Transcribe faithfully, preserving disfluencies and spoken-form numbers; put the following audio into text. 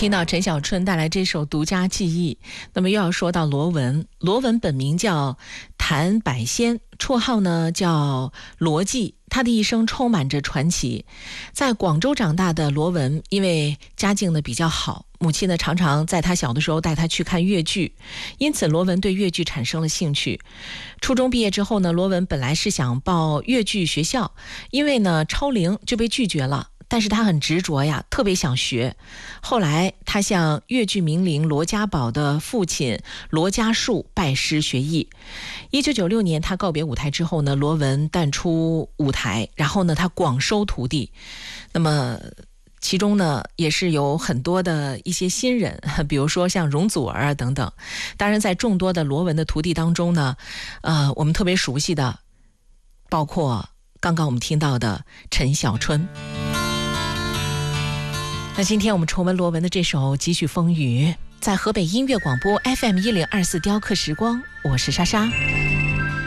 听到陈小春带来这首独家记忆，那么又要说到罗文。罗文本名叫谭百仙，绰号呢叫罗记。他的一生充满着传奇。在广州长大的罗文，因为家境呢比较好，母亲呢常常在他小的时候带他去看越剧，因此罗文对越剧产生了兴趣。初中毕业之后呢，罗文本来是想报越剧学校，因为呢超龄就被拒绝了。但是他很执着呀，特别想学。后来他向越剧名伶罗家宝的父亲罗家树拜师学艺。一九九六年他告别舞台之后呢，罗文淡出舞台，然后呢他广收徒弟。那么其中呢也是有很多的一些新人，比如说像容祖儿啊等等。当然在众多的罗文的徒弟当中呢，呃，我们特别熟悉的包括刚刚我们听到的陈小春。那今天我们重温罗文的这首《几许风雨》，在河北音乐广播 F M 一零二四雕刻时光，我是莎莎。